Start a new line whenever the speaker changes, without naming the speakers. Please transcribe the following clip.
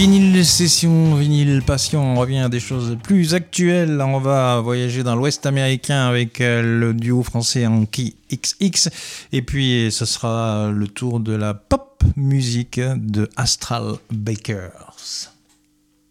Vinyle session, vinyle passion, on revient à des choses plus actuelles. On va voyager dans l'Ouest américain avec le duo français Anki XX. Et puis ce sera le tour de la pop musique de Astral Bakers.